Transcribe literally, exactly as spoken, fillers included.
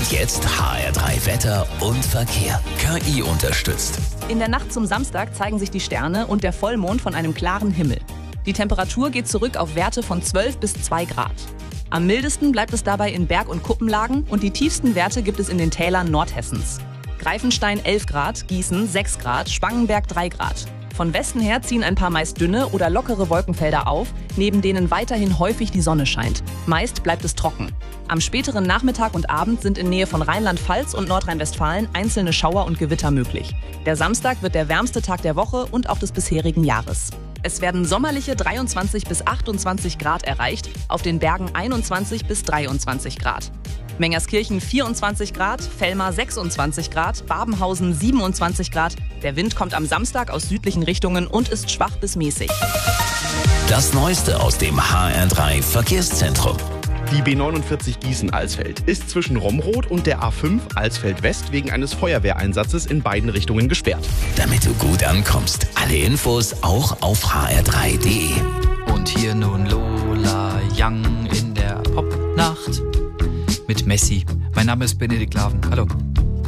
Und jetzt H R drei Wetter und Verkehr. K I unterstützt. In der Nacht zum Samstag zeigen sich die Sterne und der Vollmond von einem klaren Himmel. Die Temperatur geht zurück auf Werte von zwölf bis zwei Grad. Am mildesten bleibt es dabei in Berg- und Kuppenlagen und die tiefsten Werte gibt es in den Tälern Nordhessens. Greifenstein elf Grad, Gießen sechs Grad, Spangenberg drei Grad. Von Westen her ziehen ein paar meist dünne oder lockere Wolkenfelder auf, neben denen weiterhin häufig die Sonne scheint. Meist bleibt es trocken. Am späteren Nachmittag und Abend sind in Nähe von Rheinland-Pfalz und Nordrhein-Westfalen einzelne Schauer und Gewitter möglich. Der Samstag wird der wärmste Tag der Woche und auch des bisherigen Jahres. Es werden sommerliche dreiundzwanzig bis achtundzwanzig Grad erreicht, auf den Bergen einundzwanzig bis dreiundzwanzig Grad. Mengerskirchen vierundzwanzig Grad, Vellmar sechsundzwanzig Grad, Babenhausen siebenundzwanzig Grad. Der Wind kommt am Samstag aus südlichen Richtungen und ist schwach bis mäßig. Das Neueste aus dem H R drei Verkehrszentrum. Die B neunundvierzig Gießen-Alsfeld ist zwischen Romrod und der A fünf Alsfeld West wegen eines Feuerwehreinsatzes in beiden Richtungen gesperrt. Damit du gut ankommst. Alle Infos auch auf h r drei punkt d e. Und hier nun Lola Young in der Popnacht mit Messi. Mein Name ist Benedikt Laven. Hallo.